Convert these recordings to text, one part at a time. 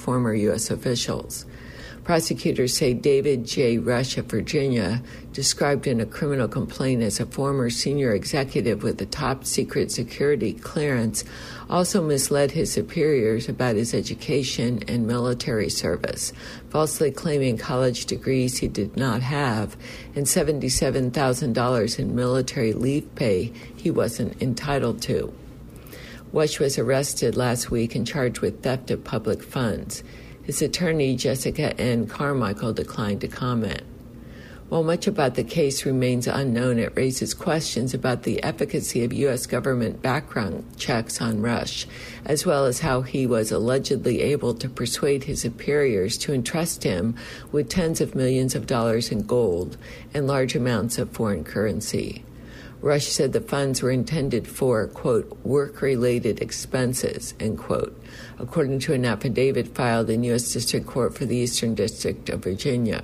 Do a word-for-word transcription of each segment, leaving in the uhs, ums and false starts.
former U S officials. Prosecutors say David J. Rush of Virginia, described in a criminal complaint as a former senior executive with a top-secret security clearance, also misled his superiors about his education and military service, falsely claiming college degrees he did not have and seventy-seven thousand dollars in military leave pay he wasn't entitled to. Rush was arrested last week and charged with theft of public funds. His attorney, Jessica N. Carmichael, declined to comment. While much about the case remains unknown, it raises questions about the efficacy of U S government background checks on Rush, as well as how he was allegedly able to persuade his superiors to entrust him with tens of millions of dollars in gold and large amounts of foreign currency. Rush said the funds were intended for, quote, work-related expenses, end quote, according to an affidavit filed in U S District Court for the Eastern District of Virginia.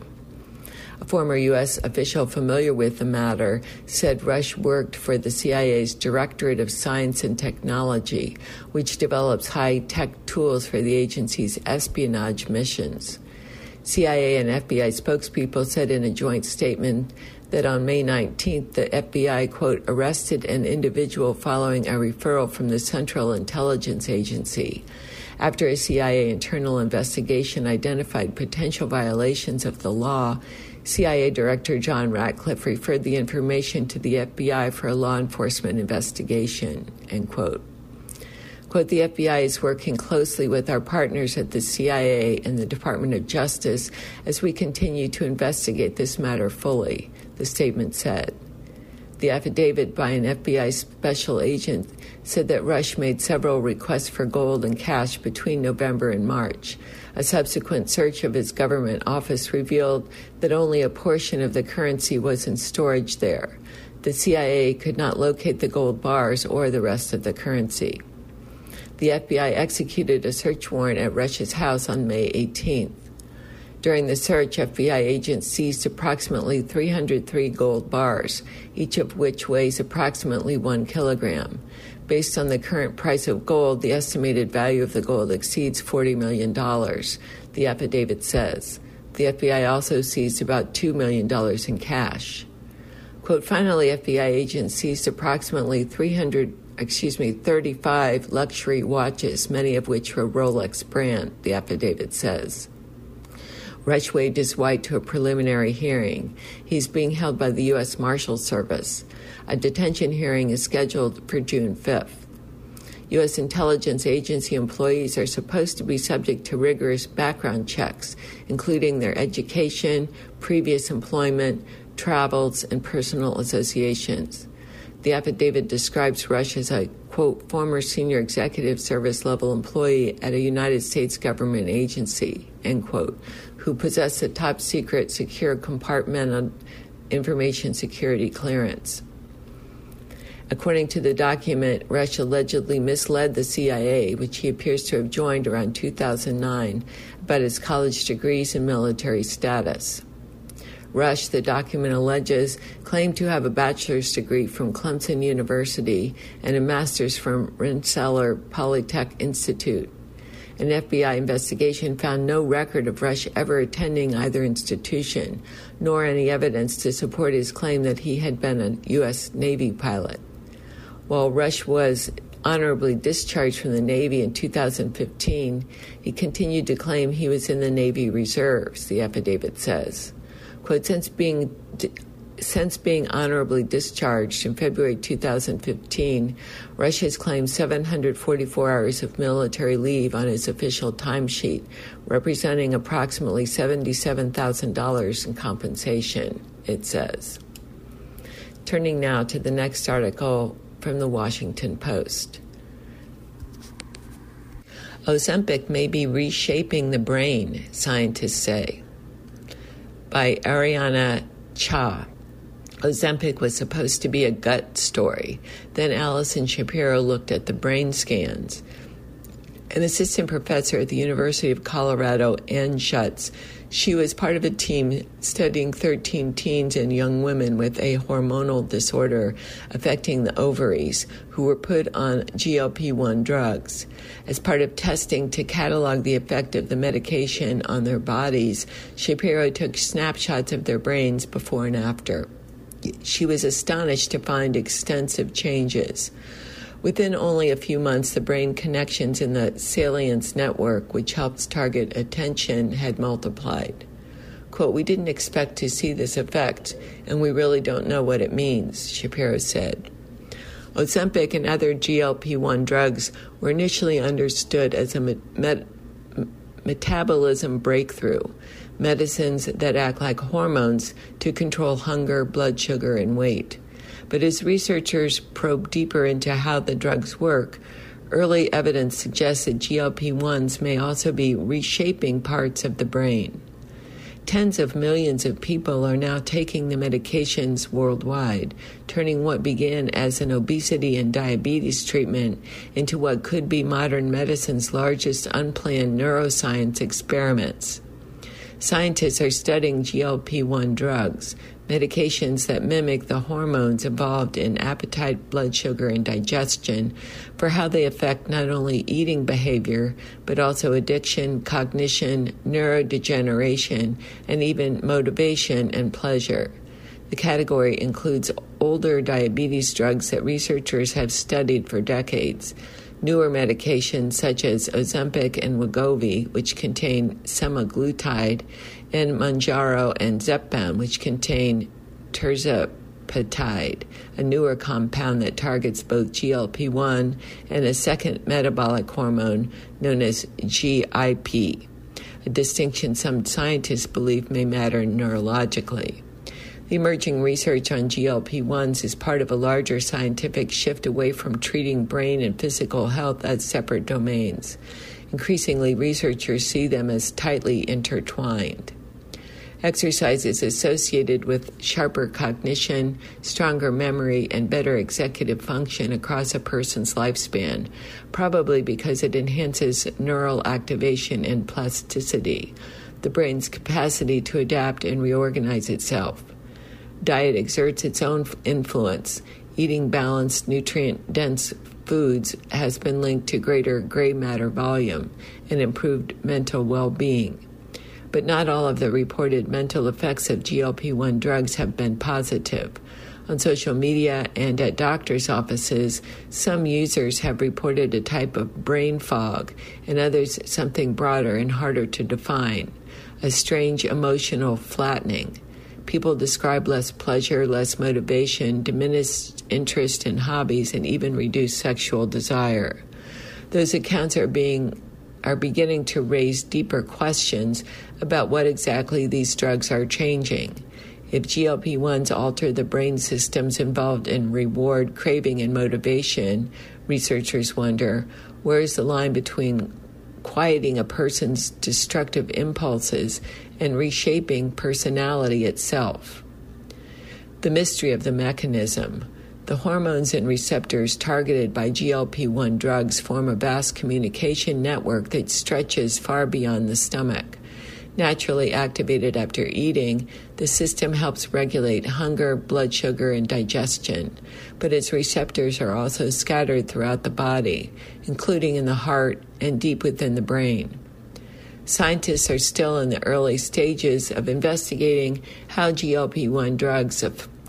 A former U S official familiar with the matter said Rush worked for the C I A's Directorate of Science and Technology, which develops high-tech tools for the agency's espionage missions. C I A and F B I spokespeople said in a joint statement that on May nineteenth, the F B I, quote, arrested an individual following a referral from the Central Intelligence Agency. After a C I A internal investigation identified potential violations of the law, C I A Director John Ratcliffe referred the information to the F B I for a law enforcement investigation, end quote. Quote, the F B I is working closely with our partners at the C I A and the Department of Justice as we continue to investigate this matter fully, the statement said. The affidavit by an F B I special agent said that Rush made several requests for gold and cash between November and March. A subsequent search of his government office revealed that only a portion of the currency was in storage there. The C I A could not locate the gold bars or the rest of the currency. The F B I executed a search warrant at Rush's house on May eighteenth. During the search, F B I agents seized approximately three hundred three gold bars, each of which weighs approximately one kilogram. Based on the current price of gold, the estimated value of the gold exceeds forty million dollars, the affidavit says. The F B I also seized about two million dollars in cash. Quote, finally, F B I agents seized approximately three hundred excuse me, thirty-five luxury watches, many of which were Rolex brand, the affidavit says. Rush waived his right to a preliminary hearing. He's being held by the U S Marshal Service. A detention hearing is scheduled for June fifth. U S intelligence agency employees are supposed to be subject to rigorous background checks, including their education, previous employment, travels, and personal associations. The affidavit describes Rush as a, quote, former senior executive service-level employee at a United States government agency, end quote, who possessed a top-secret secure compartmented information security clearance. According to the document, Rush allegedly misled the C I A, which he appears to have joined around two thousand nine, about his college degrees and military status. Rush, the document alleges, claimed to have a bachelor's degree from Clemson University and a master's from Rensselaer Polytech Institute. An F B I investigation found no record of Rush ever attending either institution, nor any evidence to support his claim that he had been a U S Navy pilot. While Rush was honorably discharged from the Navy in two thousand fifteen, he continued to claim he was in the Navy Reserves, the affidavit says. Quote, since being since being honorably discharged in February two thousand fifteen, Rush has claimed seven hundred forty-four hours of military leave on his official timesheet, representing approximately seventy-seven thousand dollars in compensation, it says. Turning now to the next article from the Washington Post. Ozempic may be reshaping the brain, scientists say. By Ariana Cha. Ozempic was supposed to be a gut story. Then Allison Shapiro looked at the brain scans an assistant professor at the University of Colorado, Ann Schutz. She was part of a team studying thirteen teens and young women with a hormonal disorder affecting the ovaries who were put on G L P one drugs. As part of testing to catalog the effect of the medication on their bodies, Shapiro took snapshots of their brains before and after. She was astonished to find extensive changes. Within only a few months, the brain connections in the salience network, which helps target attention, had multiplied. Quote, "We didn't expect to see this effect, and we really don't know what it means," Shapiro said. Ozempic and other G L P one drugs were initially understood as a met- met- metabolism breakthrough, medicines that act like hormones to control hunger, blood sugar, and weight. But as researchers probe deeper into how the drugs work, early evidence suggests that G L P ones may also be reshaping parts of the brain. Tens of millions of people are now taking the medications worldwide, turning what began as an obesity and diabetes treatment into what could be modern medicine's largest unplanned neuroscience experiments. Scientists are studying G L P one drugs, medications that mimic the hormones involved in appetite, blood sugar, and digestion, for how they affect not only eating behavior, but also addiction, cognition, neurodegeneration, and even motivation and pleasure. The category includes older diabetes drugs that researchers have studied for decades, newer medications such as Ozempic and Wegovy, which contain semaglutide, and Mounjaro and Zepbound, which contain tirzepatide, a newer compound that targets both G L P one and a second metabolic hormone known as G I P, a distinction some scientists believe may matter neurologically. The emerging research on G L P ones is part of a larger scientific shift away from treating brain and physical health as separate domains. Increasingly, researchers see them as tightly intertwined. Exercise is associated with sharper cognition, stronger memory, and better executive function across a person's lifespan, probably because it enhances neural activation and plasticity, the brain's capacity to adapt and reorganize itself. Diet exerts its own influence. Eating balanced, nutrient-dense foods has been linked to greater gray matter volume and improved mental well-being. But not all of the reported mental effects of G L P one drugs have been positive. On social media and at doctors' offices, some users have reported a type of brain fog, and others something broader and harder to define, a strange emotional flattening. People describe less pleasure, less motivation, diminished interest in hobbies, and even reduced sexual desire. Those accounts are being are beginning to raise deeper questions about what exactly these drugs are changing. If G L P ones alter the brain systems involved in reward, craving, and motivation, researchers wonder, where is the line between quieting a person's destructive impulses and reshaping personality itself? The mystery of the mechanism. The hormones and receptors targeted by G L P one drugs form a vast communication network that stretches far beyond the stomach. Naturally activated after eating, the system helps regulate hunger, blood sugar, and digestion, but its receptors are also scattered throughout the body, including in the heart and deep within the brain. Scientists are still in the early stages of investigating how G L P one drugs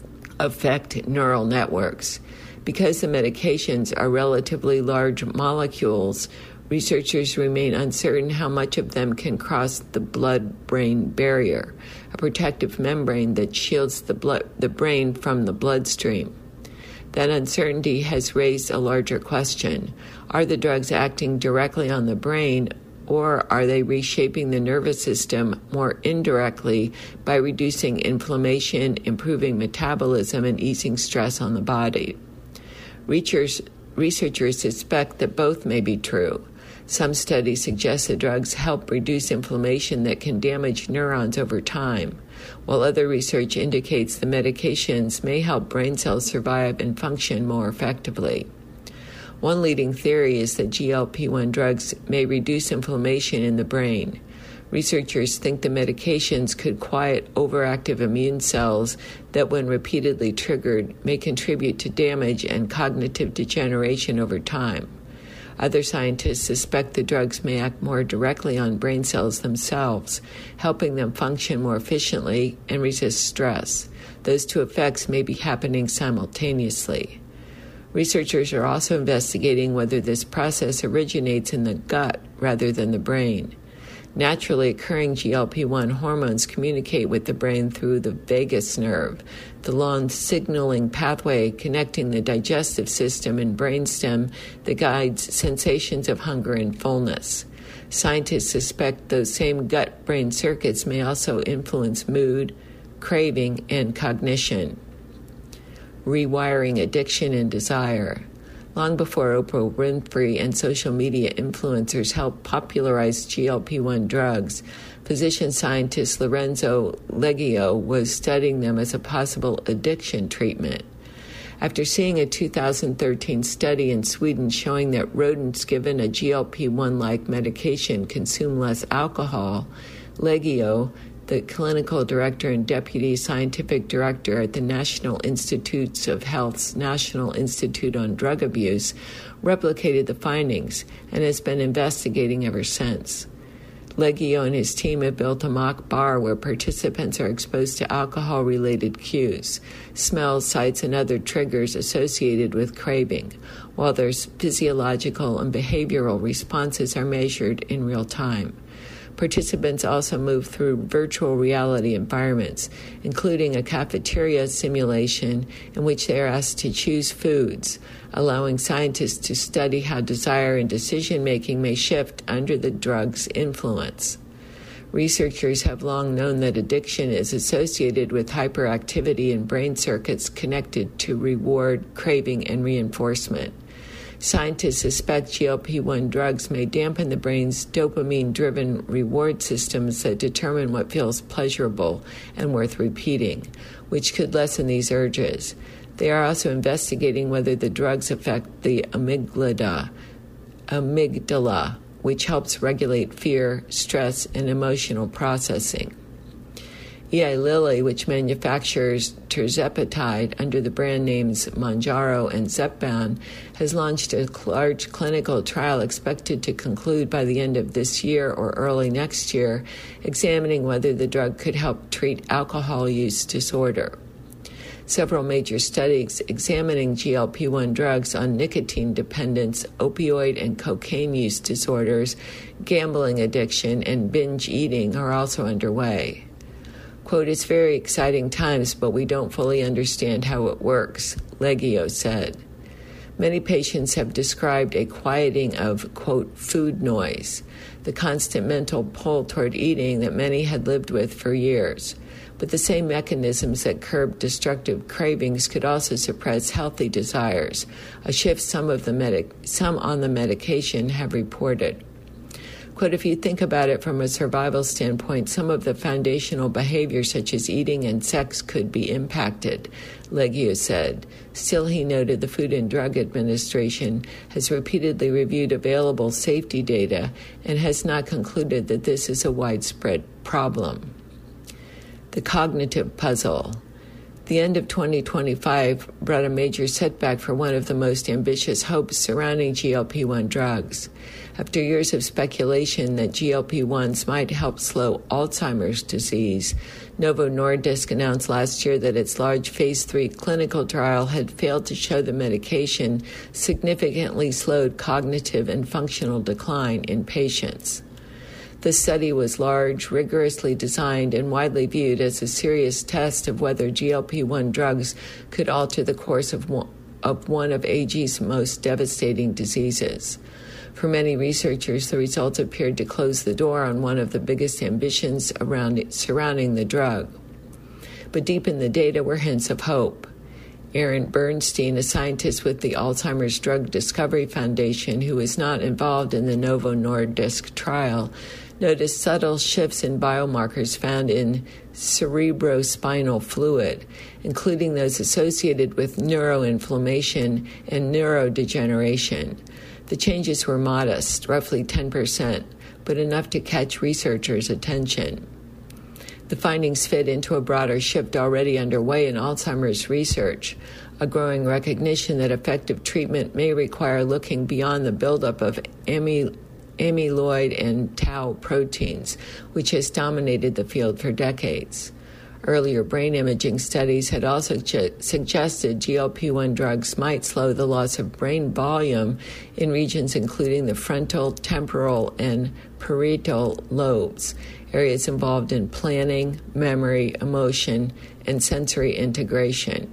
affect neural networks. Because the medications are relatively large molecules, researchers remain uncertain how much of them can cross the blood-brain barrier, a protective membrane that shields the, blood, the brain from the bloodstream. That uncertainty has raised a larger question. Are the drugs acting directly on the brain, or are they reshaping the nervous system more indirectly by reducing inflammation, improving metabolism, and easing stress on the body? Researchers, researchers suspect that both may be true. Some studies suggest the drugs help reduce inflammation that can damage neurons over time, while other research indicates the medications may help brain cells survive and function more effectively. One leading theory is that G L P one drugs may reduce inflammation in the brain. Researchers think the medications could quiet overactive immune cells that, when repeatedly triggered, may contribute to damage and cognitive degeneration over time. Other scientists suspect the drugs may act more directly on brain cells themselves, helping them function more efficiently and resist stress. Those two effects may be happening simultaneously. Researchers are also investigating whether this process originates in the gut rather than the brain. Naturally occurring G L P one hormones communicate with the brain through the vagus nerve, the long signaling pathway connecting the digestive system and brainstem that guides sensations of hunger and fullness. Scientists suspect those same gut-brain circuits may also influence mood, craving, and cognition. Rewiring addiction and desire. Long before Oprah Winfrey and social media influencers helped popularize G L P one drugs, physician scientist Lorenzo Leggio was studying them as a possible addiction treatment. After seeing a two thousand thirteen study in Sweden showing that rodents given a G L P one-like medication consume less alcohol, Leggio, the clinical director and deputy scientific director at the National Institutes of Health's National Institute on Drug Abuse, replicated the findings and has been investigating ever since. Leggio and his team have built a mock bar where participants are exposed to alcohol-related cues, smells, sights, and other triggers associated with craving, while their physiological and behavioral responses are measured in real time. Participants also move through virtual reality environments, including a cafeteria simulation in which they are asked to choose foods, allowing scientists to study how desire and decision-making may shift under the drug's influence. Researchers have long known that addiction is associated with hyperactivity in brain circuits connected to reward, craving, and reinforcement. Scientists suspect G L P one drugs may dampen the brain's dopamine-driven reward systems that determine what feels pleasurable and worth repeating, which could lessen these urges. They are also investigating whether the drugs affect the amygdala, amygdala, which helps regulate fear, stress, and emotional processing. Eli Lilly, which manufactures tirzepatide under the brand names Mounjaro and Zepbound, has launched a large clinical trial expected to conclude by the end of this year or early next year, examining whether the drug could help treat alcohol use disorder. Several major studies examining G L P one drugs on nicotine dependence, opioid and cocaine use disorders, gambling addiction, and binge eating are also underway. Quote, "It's very exciting times, but we don't fully understand how it works," Leggio said. Many patients have described a quieting of, quote, food noise, the constant mental pull toward eating that many had lived with for years. But the same mechanisms that curb destructive cravings could also suppress healthy desires, a shift some of the medic- some on the medication have reported. Quote, "If you think about it from a survival standpoint, some of the foundational behaviors such as eating and sex could be impacted," Leggio said. Still, he noted the Food and Drug Administration has repeatedly reviewed available safety data and has not concluded that this is a widespread problem. The cognitive puzzle. The end of twenty twenty-five brought a major setback for one of the most ambitious hopes surrounding G L P one drugs. After years of speculation that G L P ones might help slow Alzheimer's disease, Novo Nordisk announced last year that its large phase three clinical trial had failed to show the medication significantly slowed cognitive and functional decline in patients. The study was large, rigorously designed, and widely viewed as a serious test of whether G L P one drugs could alter the course of one of, one of A G's most devastating diseases. For many researchers, the results appeared to close the door on one of the biggest ambitions around it, surrounding the drug. But deep in the data were hints of hope. Aaron Bernstein, a scientist with the Alzheimer's Drug Discovery Foundation who is not involved in the Novo Nordisk trial, noticed subtle shifts in biomarkers found in cerebrospinal fluid, including those associated with neuroinflammation and neurodegeneration. The changes were modest, roughly ten percent, but enough to catch researchers' attention. The findings fit into a broader shift already underway in Alzheimer's research, a growing recognition that effective treatment may require looking beyond the buildup of amyloid amyloid and tau proteins, which has dominated the field for decades. Earlier brain imaging studies had also ju- suggested G L P one drugs might slow the loss of brain volume in regions including the frontal, temporal, and parietal lobes, areas involved in planning, memory, emotion, and sensory integration.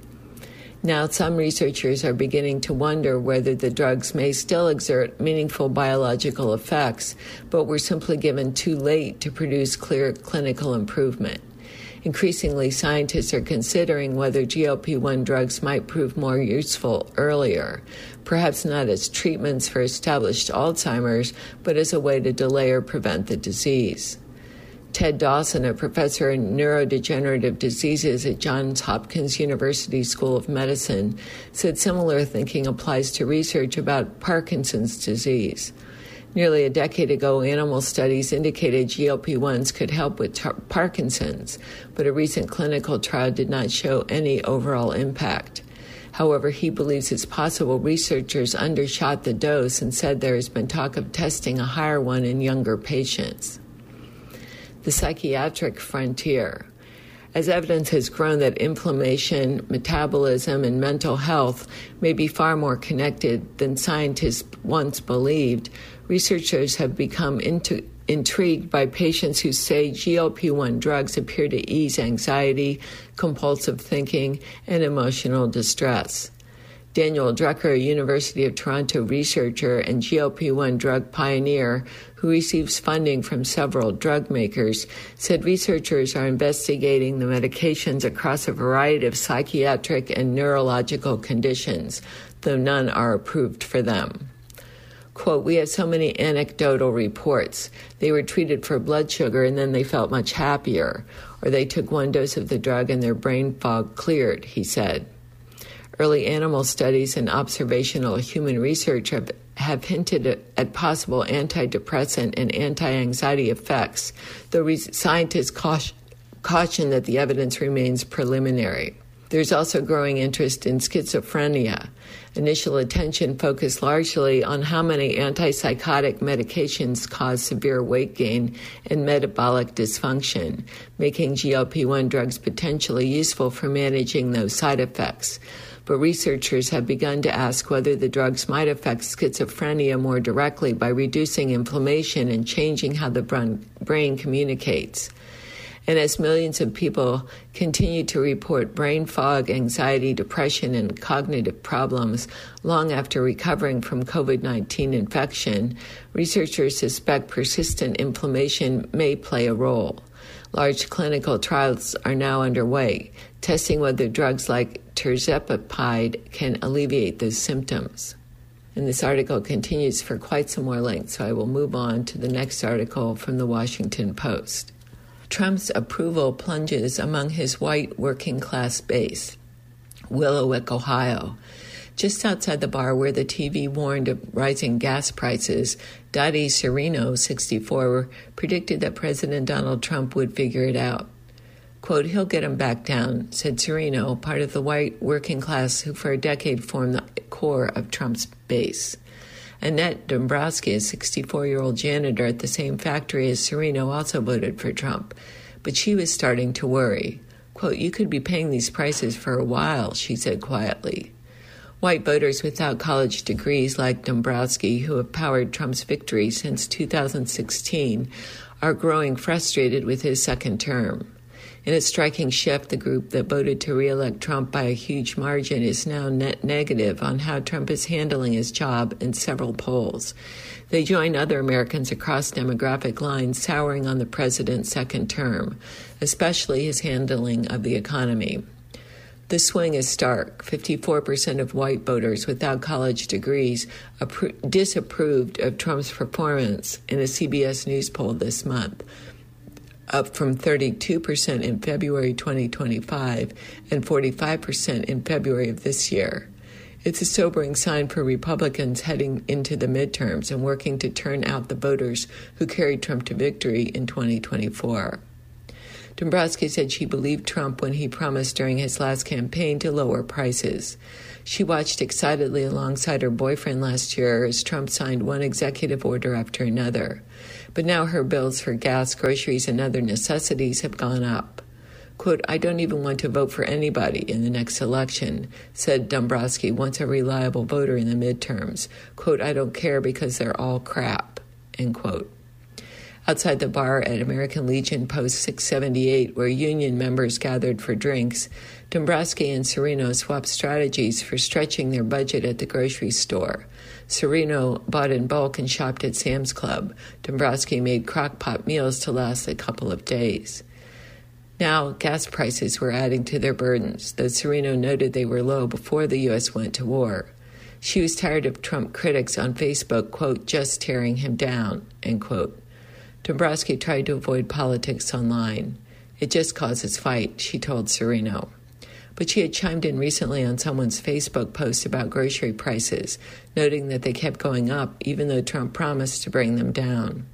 Now, some researchers are beginning to wonder whether the drugs may still exert meaningful biological effects, but were simply given too late to produce clear clinical improvement. Increasingly, scientists are considering whether G L P one drugs might prove more useful earlier, perhaps not as treatments for established Alzheimer's, but as a way to delay or prevent the disease. Ted Dawson, a professor in neurodegenerative diseases at Johns Hopkins University School of Medicine, said similar thinking applies to research about Parkinson's disease. Nearly a decade ago, animal studies indicated G L P ones could help with tar- Parkinson's, but a recent clinical trial did not show any overall impact. However, he believes it's possible researchers undershot the dose and said there has been talk of testing a higher one in younger patients. The psychiatric frontier. As evidence has grown that inflammation, metabolism, and mental health may be far more connected than scientists once believed, researchers have become into, intrigued by patients who say G L P one drugs appear to ease anxiety, compulsive thinking, and emotional distress. Daniel Drucker, a University of Toronto researcher and G L P one drug pioneer who receives funding from several drug makers, said researchers are investigating the medications across a variety of psychiatric and neurological conditions, though none are approved for them. Quote, "We have so many anecdotal reports. They were treated for blood sugar and then they felt much happier, or they took one dose of the drug and their brain fog cleared," he said. Early animal studies and observational human research have, have hinted at possible antidepressant and anti-anxiety effects, though re- scientists caution, caution that the evidence remains preliminary. There's also growing interest in schizophrenia. Initial attention focused largely on how many antipsychotic medications cause severe weight gain and metabolic dysfunction, making G L P one drugs potentially useful for managing those side effects. But researchers have begun to ask whether the drugs might affect schizophrenia more directly by reducing inflammation and changing how the brain communicates. And as millions of people continue to report brain fog, anxiety, depression, and cognitive problems long after recovering from covid nineteen infection, researchers suspect persistent inflammation may play a role. Large clinical trials are now underway, testing whether drugs like tirzepatide can alleviate those symptoms. And this article continues for quite some more length, so I will move on to the next article from the Washington Post. Trump's approval plunges among his white working-class base. Willowick, Ohio. Just outside the bar where the T V warned of rising gas prices, Dottie Serino, sixty-four, predicted that President Donald Trump would figure it out. Quote, "He'll get him back down," said Serino, part of the white working class who for a decade formed the core of Trump's base. Annette Dombrowski, a sixty-four-year-old janitor at the same factory as Serino, also voted for Trump, but she was starting to worry. Quote, "You could be paying these prices for a while," she said quietly. White voters without college degrees like Dombrowski, who have powered Trump's victory since two thousand sixteen, are growing frustrated with his second term. In a striking shift, the group that voted to re-elect Trump by a huge margin is now net negative on how Trump is handling his job in several polls. They join other Americans across demographic lines souring on the president's second term, especially his handling of the economy. The swing is stark. fifty-four percent of white voters without college degrees appro- disapproved of Trump's performance in a C B S News poll this month, up from thirty-two percent in February twenty twenty-five and forty-five percent in February of this year. It's a sobering sign for Republicans heading into the midterms and working to turn out the voters who carried Trump to victory in twenty twenty-four. Dombrowski said she believed Trump when he promised during his last campaign to lower prices. She watched excitedly alongside her boyfriend last year as Trump signed one executive order after another. But now her bills for gas, groceries, and other necessities have gone up. Quote, I don't even want to vote for anybody in the next election, said Dombrowski, once a reliable voter in the midterms. Quote, I don't care because they're all crap, end quote. Outside the bar at American Legion Post six seventy-eight, where union members gathered for drinks, Dombrowski and Serino swapped strategies for stretching their budget at the grocery store. Serino bought in bulk and shopped at Sam's Club. Dombrowski made crock-pot meals to last a couple of days. Now, gas prices were adding to their burdens, though Serino noted they were low before the U S went to war. She was tired of Trump critics on Facebook, quote, just tearing him down, end quote. Dombrowski tried to avoid politics online. It just causes fight, she told Serino. But she had chimed in recently on someone's Facebook post about grocery prices, noting that they kept going up even though Trump promised to bring them down.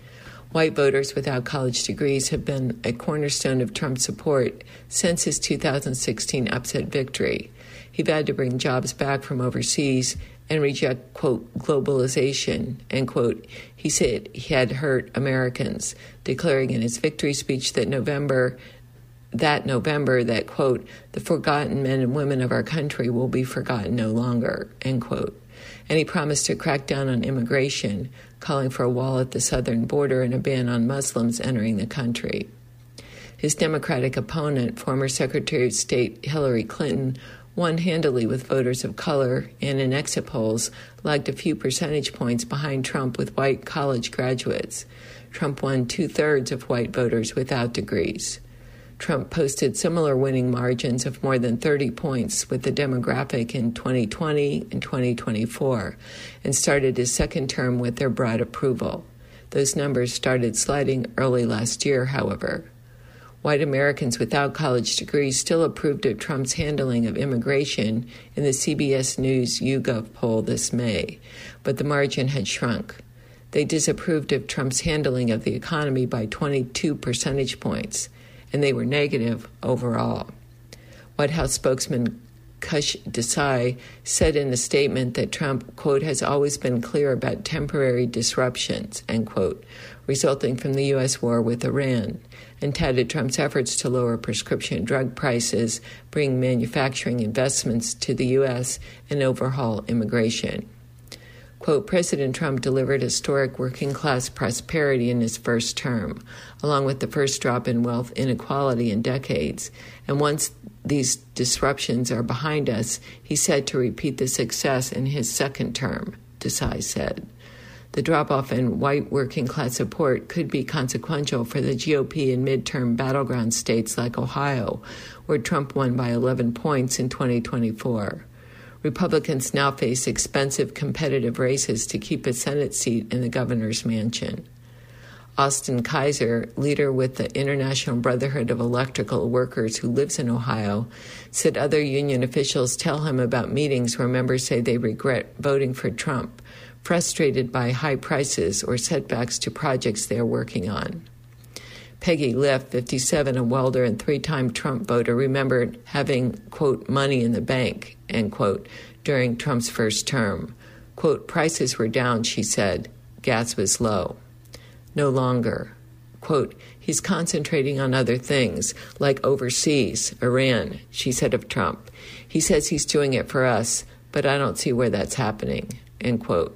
White voters without college degrees have been a cornerstone of Trump's support since his two thousand sixteen upset victory. He vowed to bring jobs back from overseas and reject, quote, globalization, end quote. He said he had hurt Americans, declaring in his victory speech that November, that November that, quote, the forgotten men and women of our country will be forgotten no longer, end quote. And he promised to crack down on immigration, calling for a wall at the southern border and a ban on Muslims entering the country. His Democratic opponent, former Secretary of State Hillary Clinton, won handily with voters of color and in exit polls lagged a few percentage points behind Trump with white college graduates. Trump won two-thirds of white voters without degrees. Trump posted similar winning margins of more than thirty points with the demographic in twenty twenty and twenty twenty-four and started his second term with their broad approval. Those numbers started sliding early last year, however. White Americans without college degrees still approved of Trump's handling of immigration in the C B S News YouGov poll this May, but the margin had shrunk. They disapproved of Trump's handling of the economy by twenty-two percentage points, and they were negative overall. White House spokesman Kush Desai said in a statement that Trump, quote, has always been clear about temporary disruptions, end quote, resulting from the U S war with Iran, and touted Trump's efforts to lower prescription drug prices, bring manufacturing investments to the U S, and overhaul immigration. Quote, President Trump delivered historic working-class prosperity in his first term, along with the first drop in wealth inequality in decades. And once these disruptions are behind us, he's set to repeat the success in his second term, Desai said. The drop-off in white working-class support could be consequential for the G O P in midterm battleground states like Ohio, where Trump won by eleven points in twenty twenty-four. Republicans now face expensive competitive races to keep a Senate seat in the governor's mansion. Austin Kaiser, leader with the International Brotherhood of Electrical Workers who lives in Ohio, said other union officials tell him about meetings where members say they regret voting for Trump, frustrated by high prices or setbacks to projects they are working on. Peggy Liff, fifty-seven, a welder and three-time Trump voter, remembered having, quote, money in the bank, end quote, during Trump's first term. Quote, prices were down, she said. Gas was low. No longer. Quote, he's concentrating on other things, like overseas, Iran, she said of Trump. He says he's doing it for us, but I don't see where that's happening, end quote.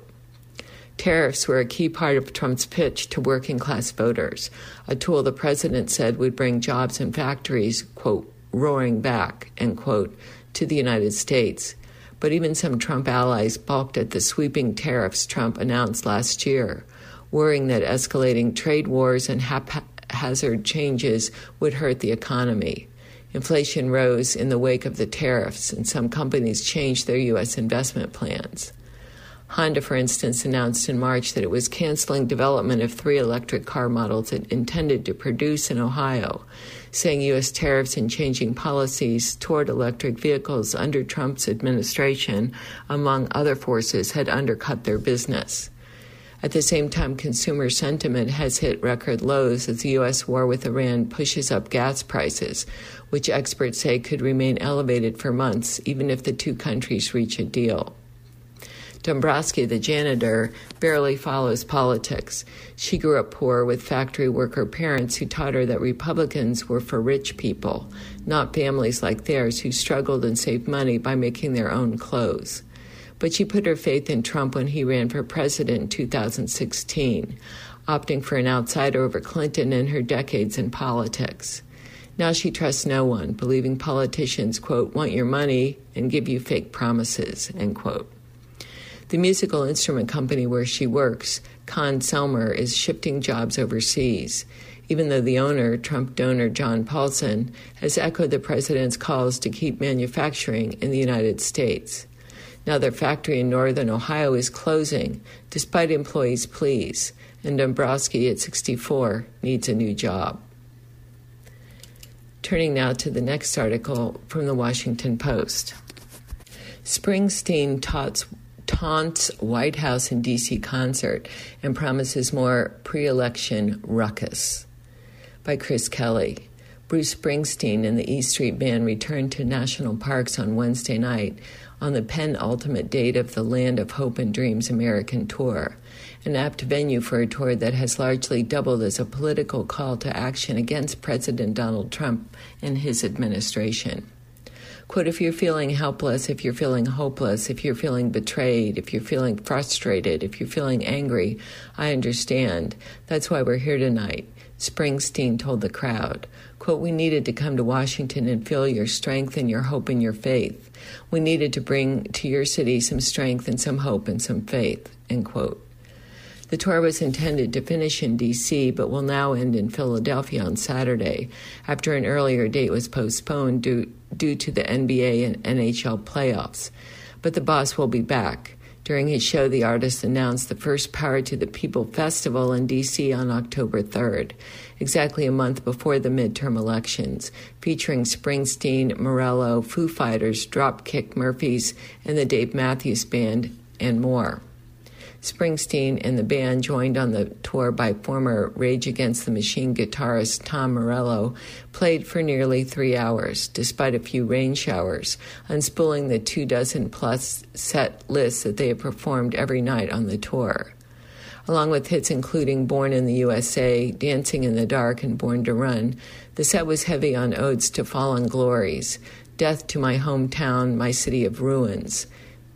Tariffs were a key part of Trump's pitch to working-class voters, a tool the president said would bring jobs and factories, quote, roaring back, end quote, to the United States. But even some Trump allies balked at the sweeping tariffs Trump announced last year, worrying that escalating trade wars and haphazard changes would hurt the economy. Inflation rose in the wake of the tariffs, and some companies changed their U S investment plans. Honda, for instance, announced in March that it was canceling development of three electric car models it intended to produce in Ohio, saying U S tariffs and changing policies toward electric vehicles under Trump's administration, among other forces, had undercut their business. At the same time, consumer sentiment has hit record lows as the U S war with Iran pushes up gas prices, which experts say could remain elevated for months, even if the two countries reach a deal. Dombrowski, the janitor, barely follows politics. She grew up poor with factory worker parents who taught her that Republicans were for rich people, not families like theirs who struggled and saved money by making their own clothes. But she put her faith in Trump when he ran for president in two thousand sixteen, opting for an outsider over Clinton in her decades in politics. Now she trusts no one, believing politicians, quote, want your money and give you fake promises, end quote. The musical instrument company where she works, Con Selmer, is shifting jobs overseas, even though the owner, Trump donor John Paulson, has echoed the president's calls to keep manufacturing in the United States. Now their factory in northern Ohio is closing, despite employees' pleas, and Dombrowski, at sixty-four, needs a new job. Turning now to the next article from the Washington Post. Springsteen taunts taunts White House and D C concert and promises more pre-election ruckus. By Chris Kelly. Bruce Springsteen and the E Street Band returned to national parks on Wednesday night on the penultimate date of the Land of Hope and Dreams American Tour, an apt venue for a tour that has largely doubled as a political call to action against President Donald Trump and his administration. Quote, if you're feeling helpless, if you're feeling hopeless, if you're feeling betrayed, if you're feeling frustrated, if you're feeling angry, I understand. That's why we're here tonight, Springsteen told the crowd. Quote, we needed to come to Washington and feel your strength and your hope and your faith. We needed to bring to your city some strength and some hope and some faith, end quote. The tour was intended to finish in D C, but will now end in Philadelphia on Saturday, after an earlier date was postponed due, due to the N B A and N H L playoffs. But the boss will be back. During his show, the artist announced the first Power to the People Festival in D C on October third, exactly a month before the midterm elections, featuring Springsteen, Morello, Foo Fighters, Dropkick Murphys, and the Dave Matthews Band, and more. Springsteen and the band, joined on the tour by former Rage Against the Machine guitarist Tom Morello, played for nearly three hours, despite a few rain showers, unspooling the two dozen plus set lists that they have performed every night on the tour. Along with hits including Born in the U S A, Dancing in the Dark, and Born to Run, the set was heavy on odes to fallen glories, Death to My Hometown, My City of Ruins,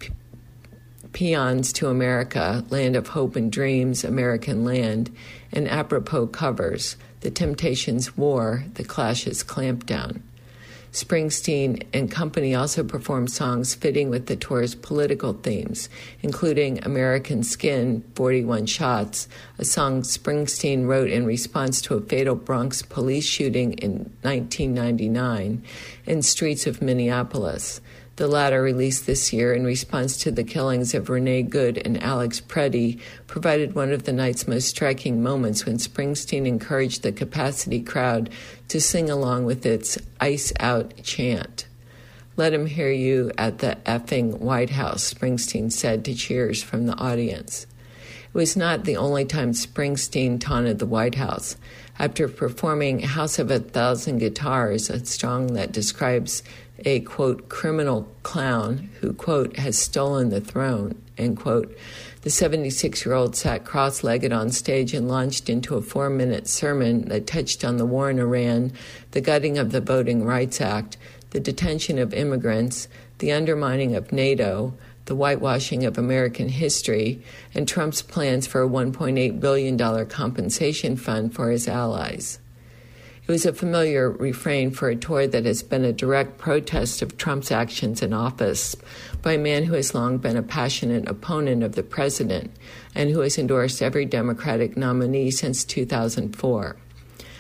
Peons to America, Land of Hope and Dreams, American Land, and apropos covers, The Temptations' War, The Clash's Clampdown. Springsteen and company also performed songs fitting with the tour's political themes, including American Skin, forty-one Shots, a song Springsteen wrote in response to a fatal Bronx police shooting in nineteen ninety-nine, and Streets of Minneapolis, the latter released this year in response to the killings of Renee Good and Alex Preddy, provided one of the night's most striking moments when Springsteen encouraged the capacity crowd to sing along with its Ice Out chant. Let him hear you at the effing White House, Springsteen said to cheers from the audience. It was not the only time Springsteen taunted the White House. After performing House of a Thousand Guitars, a song that describes a, quote, criminal clown who, quote, has stolen the throne, end quote, the seventy-six-year-old sat cross-legged on stage and launched into a four-minute sermon that touched on the war in Iran, the gutting of the Voting Rights Act, the detention of immigrants, the undermining of NATO, the whitewashing of American history, and Trump's plans for a one point eight billion dollars compensation fund for his allies. It was a familiar refrain for a tour that has been a direct protest of Trump's actions in office by a man who has long been a passionate opponent of the president and who has endorsed every Democratic nominee since two thousand four.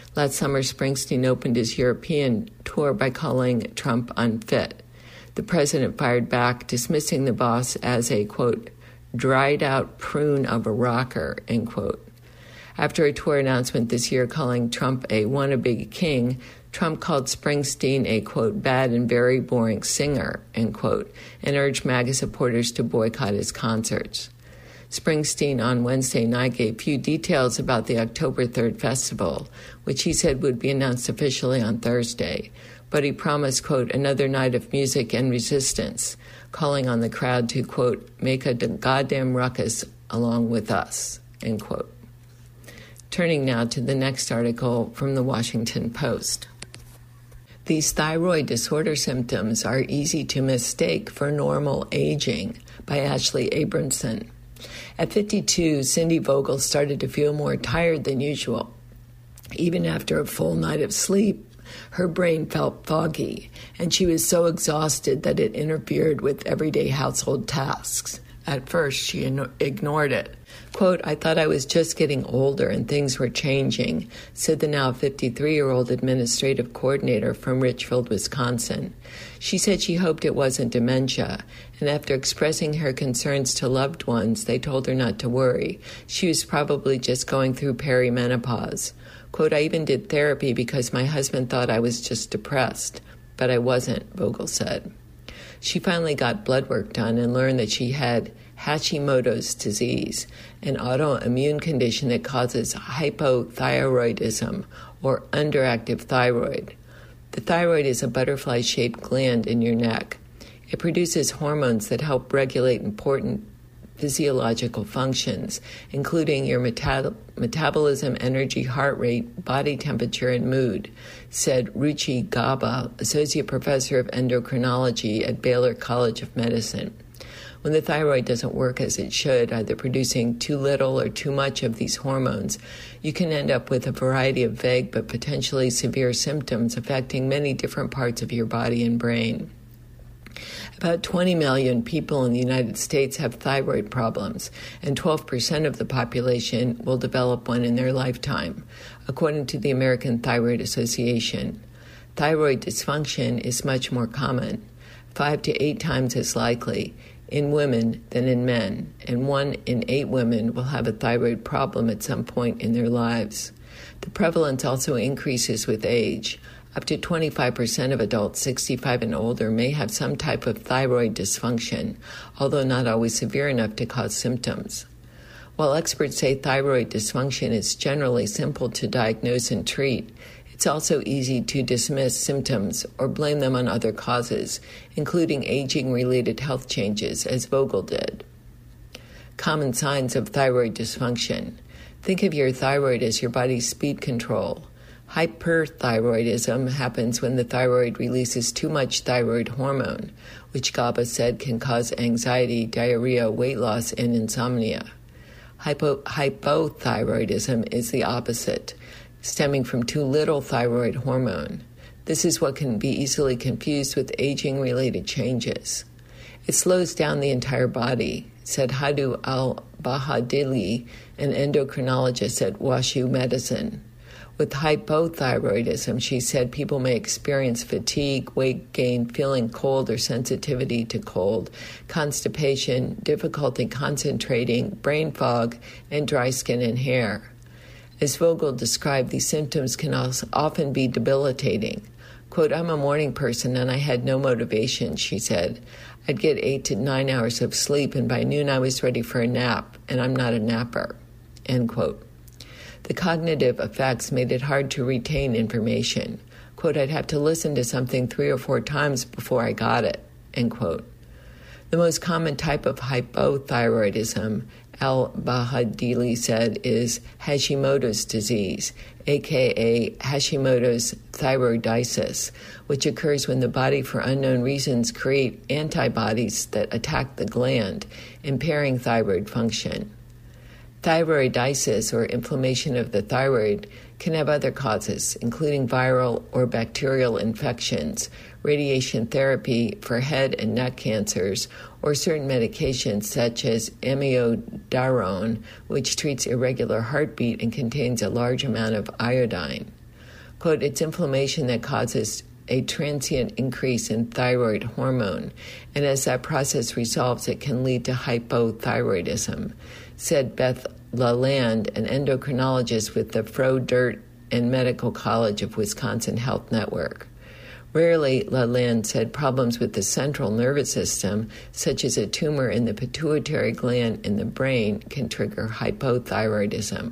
Last summer, Springsteen opened his European tour by calling Trump unfit. The president fired back, dismissing the boss as a, quote, dried-out prune of a rocker, end quote. After a tour announcement this year calling Trump a wannabe king, Trump called Springsteen a, quote, bad and very boring singer, end quote, and urged MAGA supporters to boycott his concerts. Springsteen on Wednesday night gave few details about the October third festival, which he said would be announced officially on Thursday, but he promised, quote, another night of music and resistance, calling on the crowd to, quote, make a goddamn ruckus along with us, end quote. Turning now to the next article from the Washington Post. These thyroid disorder symptoms are easy to mistake for normal aging, by Ashley Abramson. At fifty-two, Cindy Vogel started to feel more tired than usual. Even after a full night of sleep, her brain felt foggy, and she was so exhausted that it interfered with everyday household tasks. At first, she ignored it. Quote, I thought I was just getting older and things were changing, said the now fifty-three-year-old administrative coordinator from Richfield, Wisconsin. She said she hoped it wasn't dementia, and after expressing her concerns to loved ones, they told her not to worry. She was probably just going through perimenopause. Quote, I even did therapy because my husband thought I was just depressed, but I wasn't, Vogel said. She finally got blood work done and learned that she had Hashimoto's disease, an autoimmune condition that causes hypothyroidism, or underactive thyroid. The thyroid is a butterfly-shaped gland in your neck. It produces hormones that help regulate important physiological functions, including your meta- metabolism, energy, heart rate, body temperature, and mood, said Ruchi Gaba, associate professor of endocrinology at Baylor College of Medicine. When the thyroid doesn't work as it should, either producing too little or too much of these hormones, you can end up with a variety of vague but potentially severe symptoms affecting many different parts of your body and brain. About twenty million people in the United States have thyroid problems, and twelve percent of the population will develop one in their lifetime, according to the American Thyroid Association. Thyroid dysfunction is much more common, five to eight times as likely, in women than in men, and one in eight women will have a thyroid problem at some point in their lives. The prevalence also increases with age. Up to twenty-five percent of adults sixty-five and older may have some type of thyroid dysfunction, although not always severe enough to cause symptoms. While experts say thyroid dysfunction is generally simple to diagnose and treat, it's also easy to dismiss symptoms or blame them on other causes, including aging-related health changes, as Vogel did. Common signs of thyroid dysfunction. Think of your thyroid as your body's speed control. Hyperthyroidism happens when the thyroid releases too much thyroid hormone, which Gaba said can cause anxiety, diarrhea, weight loss, and insomnia. Hypo- hypothyroidism is the opposite, stemming from too little thyroid hormone. This is what can be easily confused with aging-related changes. It slows down the entire body, said Hadu al-Bahadili, an endocrinologist at WashU Medicine. With hypothyroidism, she said people may experience fatigue, weight gain, feeling cold or sensitivity to cold, constipation, difficulty concentrating, brain fog, and dry skin and hair. As Vogel described, these symptoms can also often be debilitating. Quote, I'm a morning person and I had no motivation, she said. I'd get eight to nine hours of sleep and by noon I was ready for a nap, and I'm not a napper, end quote. The cognitive effects made it hard to retain information. Quote, I'd have to listen to something three or four times before I got it, end quote. The most common type of hypothyroidism, al-Bahadili said, is Hashimoto's disease, aka Hashimoto's thyroiditis, which occurs when the body, for unknown reasons, create antibodies that attack the gland, impairing thyroid function. Thyroiditis, or inflammation of the thyroid, can have other causes, including viral or bacterial infections, radiation therapy for head and neck cancers, or certain medications such as amiodarone, which treats irregular heartbeat and contains a large amount of iodine. Quote, it's inflammation that causes a transient increase in thyroid hormone, and as that process resolves, it can lead to hypothyroidism, said Beth Lalande, an endocrinologist with the Froedtert and Medical College of Wisconsin Health Network. Rarely, Lalande said, problems with the central nervous system, such as a tumor in the pituitary gland in the brain, can trigger hypothyroidism.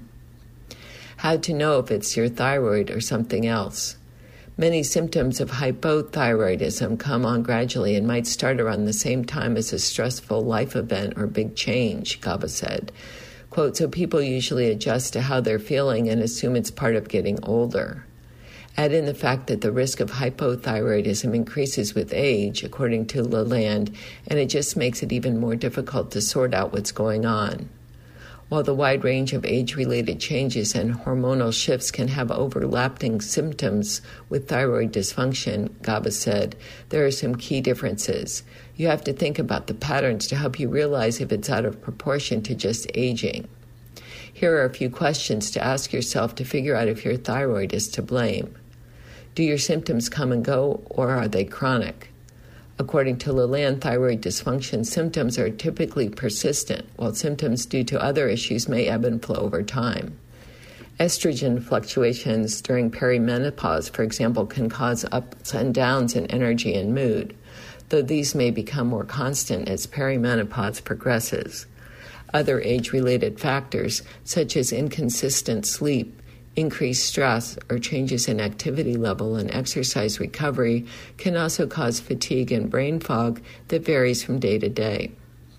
How to know if it's your thyroid or something else? Many symptoms of hypothyroidism come on gradually and might start around the same time as a stressful life event or big change, Gaba said. Quote, so people usually adjust to how they're feeling and assume it's part of getting older. Add in the fact that the risk of hypothyroidism increases with age, according to Lalande, and it just makes it even more difficult to sort out what's going on. While the wide range of age-related changes and hormonal shifts can have overlapping symptoms with thyroid dysfunction, Gaba said, there are some key differences. You have to think about the patterns to help you realize if it's out of proportion to just aging. Here are a few questions to ask yourself to figure out if your thyroid is to blame. Do your symptoms come and go, or are they chronic? According to Lalande, thyroid dysfunction symptoms are typically persistent, while symptoms due to other issues may ebb and flow over time. Estrogen fluctuations during perimenopause, for example, can cause ups and downs in energy and mood, though these may become more constant as perimenopause progresses. Other age-related factors, such as inconsistent sleep, increased stress, or changes in activity level and exercise recovery, can also cause fatigue and brain fog that varies from day to day.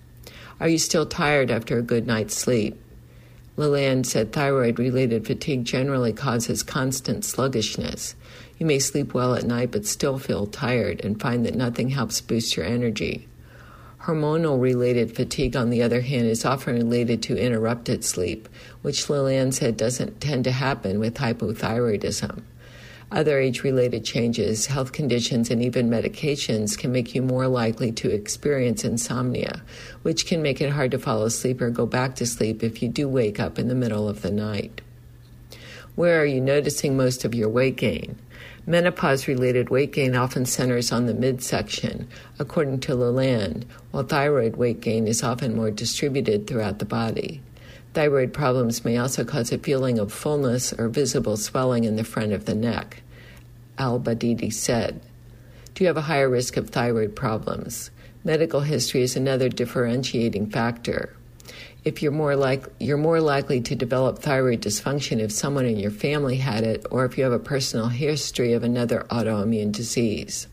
Are you still tired after a good night's sleep? Lalande said thyroid-related fatigue generally causes constant sluggishness. You may sleep well at night but still feel tired and find that nothing helps boost your energy. Hormonal-related fatigue, on the other hand, is often related to interrupted sleep, which Lalande said doesn't tend to happen with hypothyroidism. Other age-related changes, health conditions, and even medications can make you more likely to experience insomnia, which can make it hard to fall asleep or go back to sleep if you do wake up in the middle of the night. Where are you noticing most of your weight gain? Menopause-related weight gain often centers on the midsection, according to Lalande, while thyroid weight gain is often more distributed throughout the body. Thyroid problems may also cause a feeling of fullness or visible swelling in the front of the neck, Al-Badidi said. Do you have a higher risk of thyroid problems? Medical history is another differentiating factor. If you're more like you're more likely to develop thyroid dysfunction if someone in your family had it, or if you have a personal history of another autoimmune disease.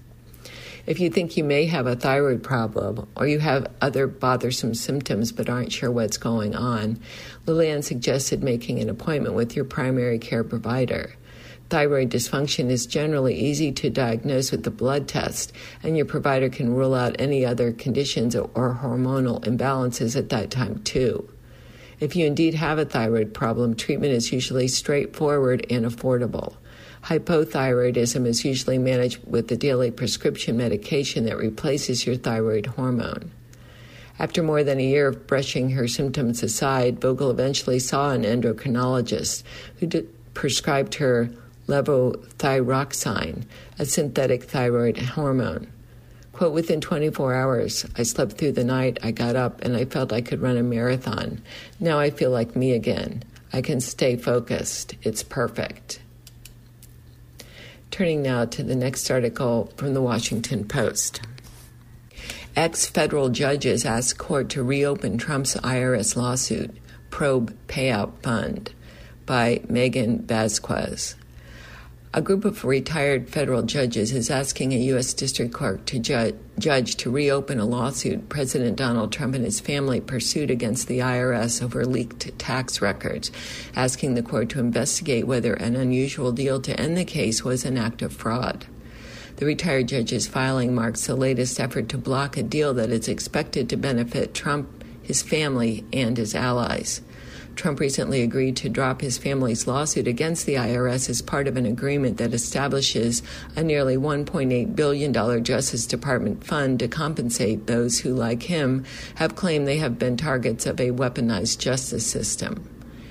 If you think you may have a thyroid problem, or you have other bothersome symptoms but aren't sure what's going on, Lalande suggested making an appointment with your primary care provider. Thyroid dysfunction is generally easy to diagnose with the blood test, and your provider can rule out any other conditions or hormonal imbalances at that time, too. If you indeed have a thyroid problem, treatment is usually straightforward and affordable. Hypothyroidism is usually managed with the daily prescription medication that replaces your thyroid hormone. After more than a year of brushing her symptoms aside, Vogel eventually saw an endocrinologist who d- prescribed her levothyroxine, a synthetic thyroid hormone. Quote, within twenty-four hours, I slept through the night, I got up, and I felt I could run a marathon. Now I feel like me again. I can stay focused. It's perfect. Turning now to the next article from the Washington Post. Ex-federal judges ask court to reopen Trump's I R S lawsuit, probe payout fund, by Megan Vasquez. A group of retired federal judges is asking a U S district court to ju- judge to reopen a lawsuit President Donald Trump and his family pursued against the I R S over leaked tax records, asking the court to investigate whether an unusual deal to end the case was an act of fraud. The retired judge's filing marks the latest effort to block a deal that is expected to benefit Trump, his family, and his allies. Trump recently agreed to drop his family's lawsuit against the I R S as part of an agreement that establishes a nearly one point eight billion dollars Justice Department fund to compensate those who, like him, have claimed they have been targets of a weaponized justice system.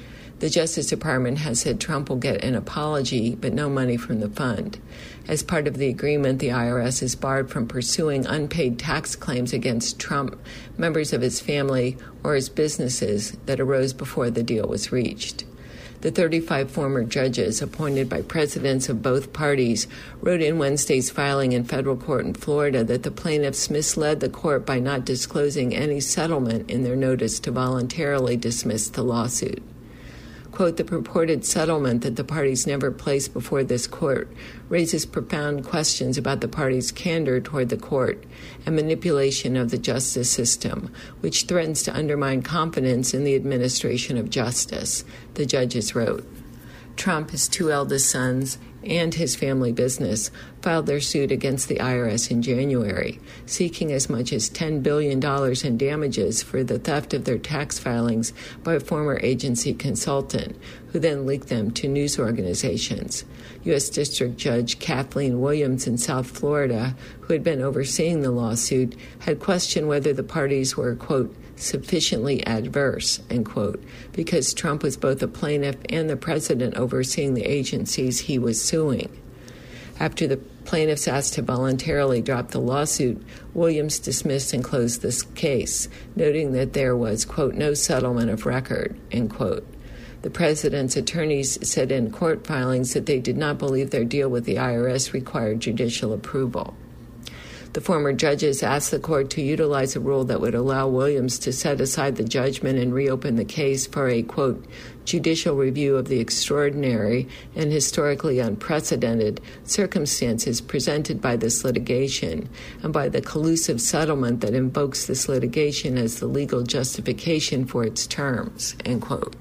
The Justice Department has said Trump will get an apology, but no money from the fund. As part of the agreement, the I R S is barred from pursuing unpaid tax claims against Trump, members of his family, or his businesses that arose before the deal was reached. The thirty-five former judges appointed by presidents of both parties wrote in Wednesday's filing in federal court in Florida that the plaintiffs misled the court by not disclosing any settlement in their notice to voluntarily dismiss the lawsuit. Quote, the purported settlement that the parties never placed before this court raises profound questions about the parties' candor toward the court and manipulation of the justice system, which threatens to undermine confidence in the administration of justice, the judges wrote. Trump, his two eldest sons, and his family business filed their suit against the I R S in January, seeking as much as ten billion dollars in damages for the theft of their tax filings by a former agency consultant, who then leaked them to news organizations. U S District Judge Kathleen Williams in South Florida, who had been overseeing the lawsuit, had questioned whether the parties were, quote, sufficiently adverse, end quote, because Trump was both a plaintiff and the president overseeing the agencies he was suing. After the plaintiffs asked to voluntarily drop the lawsuit, Williams dismissed and closed this case, noting that there was, quote, no settlement of record, end quote. The president's attorneys said in court filings that they did not believe their deal with the I R S required judicial approval. The former judges asked the court to utilize a rule that would allow Williams to set aside the judgment and reopen the case for a, quote, judicial review of the extraordinary and historically unprecedented circumstances presented by this litigation and by the collusive settlement that invokes this litigation as the legal justification for its terms, end quote.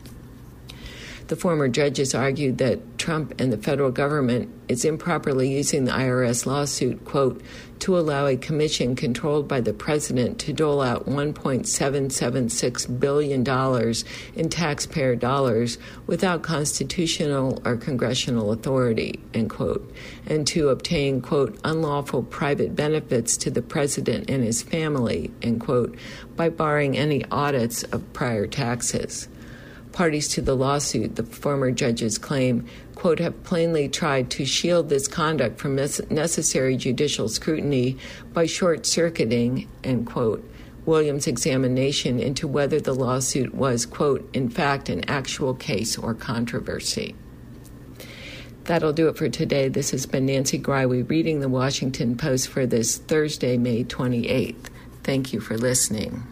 The former judges argued that Trump and the federal government is improperly using the I R S lawsuit, quote, to allow a commission controlled by the president to dole out one point seven seven six billion dollars in taxpayer dollars without constitutional or congressional authority, end quote, and to obtain, quote, unlawful private benefits to the president and his family, end quote, by barring any audits of prior taxes. Parties to the lawsuit, the former judges claim, quote, have plainly tried to shield this conduct from necessary judicial scrutiny by short-circuiting, end quote, Williams' examination into whether the lawsuit was, quote, in fact, an actual case or controversy. That'll do it for today. This has been Nancy Greiwe reading the Washington Post for this Thursday, May twenty-eighth. Thank you for listening.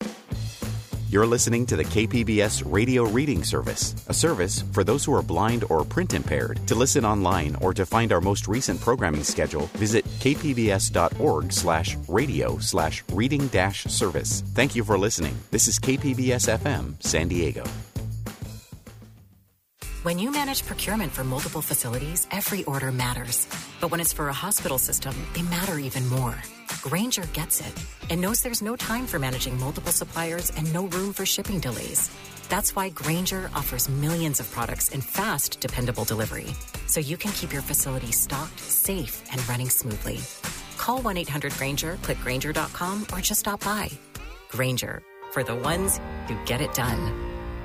You're listening to the K P B S Radio Reading Service, a service for those who are blind or print impaired. To listen online or to find our most recent programming schedule, visit kpbs.org slash radio slash reading dash service. Thank you for listening. This is K P B S F M, San Diego. When you manage procurement for multiple facilities, every order matters. But when it's for a hospital system, they matter even more. Grainger gets it and knows there's no time for managing multiple suppliers and no room for shipping delays. That's why Grainger offers millions of products in fast, dependable delivery, so you can keep your facility stocked, safe, and running smoothly. Call one eight hundred Grainger, click Grainger dot com, or just stop by. Grainger, for the ones who get it done.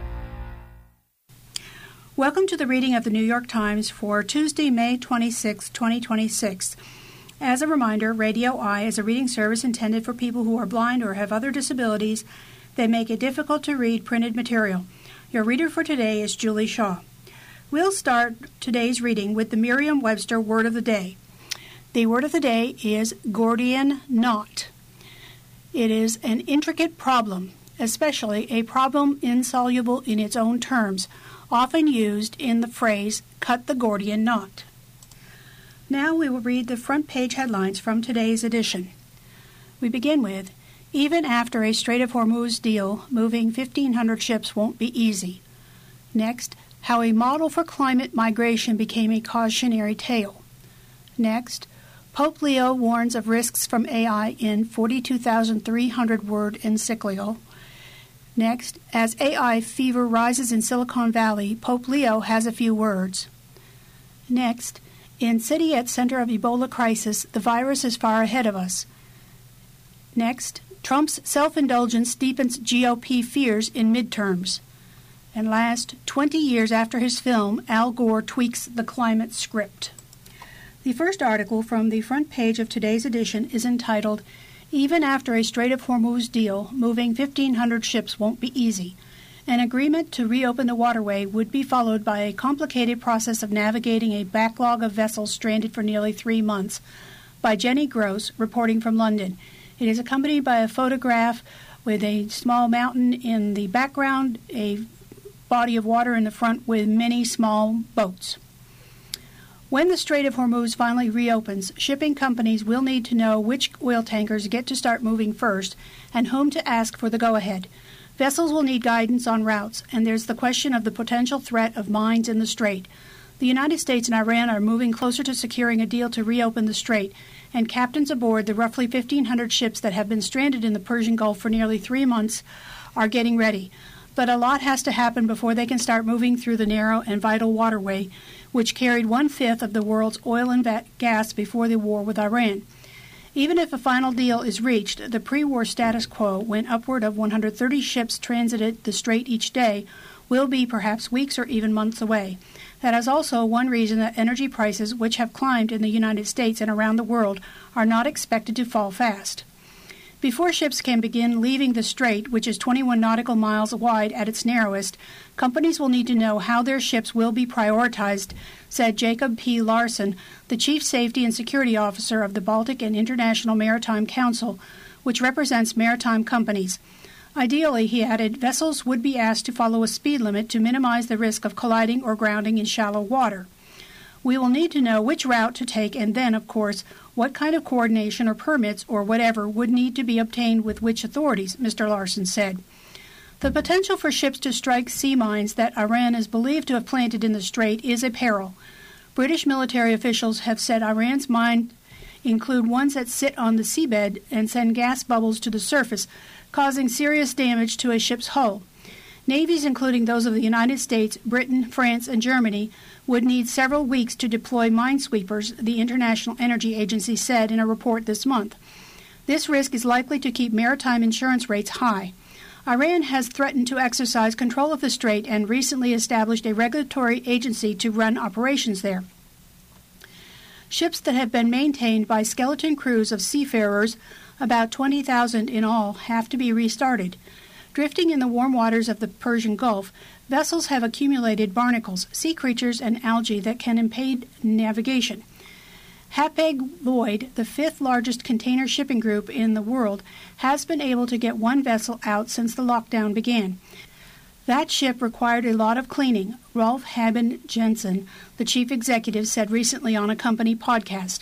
Welcome to the reading of the New York Times for Tuesday, May twenty-sixth, twenty twenty-six. As a reminder, Radio Eye is a reading service intended for people who are blind or have other disabilities that make it difficult to read printed material. Your reader for today is Julie Shaw. We'll start today's reading with the Merriam-Webster Word of the Day. The word of the day is Gordian knot. It is an intricate problem, especially a problem insoluble in its own terms, often used in the phrase, cut the Gordian knot. Now we will read the front page headlines from today's edition. We begin with, even after a Strait of Hormuz deal, moving fifteen hundred ships won't be easy. Next, how a model for climate migration became a cautionary tale. Next, Pope Leo warns of risks from A I in forty-two thousand three hundred word encyclical. Next, as A I fever rises in Silicon Valley, Pope Leo has a few words. Next, in city at center of Ebola crisis, the virus is far ahead of us. Next, Trump's self-indulgence deepens G O P fears in midterms. And last, twenty years after his film, Al Gore tweaks the climate script. The first article from the front page of today's edition is entitled, "Even after a Strait of Hormuz deal, moving fifteen hundred ships won't be easy. An agreement to reopen the waterway would be followed by a complicated process of navigating a backlog of vessels stranded for nearly three months." By Jenny Gross, reporting from London. It is accompanied by a photograph with a small mountain in the background, a body of water in the front with many small boats. When the Strait of Hormuz finally reopens, shipping companies will need to know which oil tankers get to start moving first and whom to ask for the go-ahead. Vessels will need guidance on routes, and there's the question of the potential threat of mines in the strait. The United States and Iran are moving closer to securing a deal to reopen the strait, and captains aboard the roughly fifteen hundred ships that have been stranded in the Persian Gulf for nearly three months are getting ready. But a lot has to happen before they can start moving through the narrow and vital waterway, which carried one-fifth of the world's oil and gas before the war with Iran. Even if a final deal is reached, the pre-war status quo, when upward of one hundred thirty ships transited the strait each day, will be perhaps weeks or even months away. That is also one reason that energy prices, which have climbed in the United States and around the world, are not expected to fall fast. Before ships can begin leaving the strait, which is twenty-one nautical miles wide at its narrowest, companies will need to know how their ships will be prioritized, said Jacob P. Larson, the Chief Safety and Security Officer of the Baltic and International Maritime Council, which represents maritime companies. Ideally, he added, vessels would be asked to follow a speed limit to minimize the risk of colliding or grounding in shallow water. We will need to know which route to take and then, of course, what kind of coordination or permits or whatever would need to be obtained with which authorities, Mister Larson said. The potential for ships to strike sea mines that Iran is believed to have planted in the strait is a peril. British military officials have said Iran's mines include ones that sit on the seabed and send gas bubbles to the surface, causing serious damage to a ship's hull. Navies, including those of the United States, Britain, France, and Germany, would need several weeks to deploy minesweepers, the International Energy Agency said in a report this month. This risk is likely to keep maritime insurance rates high. Iran has threatened to exercise control of the strait and recently established a regulatory agency to run operations there. Ships that have been maintained by skeleton crews of seafarers, about twenty thousand in all, have to be restarted. Drifting in the warm waters of the Persian Gulf, vessels have accumulated barnacles, sea creatures, and algae that can impede navigation. Hapag-Lloyd, the fifth largest container shipping group in the world, has been able to get one vessel out since the lockdown began. That ship required a lot of cleaning, Rolf Haben Jensen, the chief executive, said recently on a company podcast.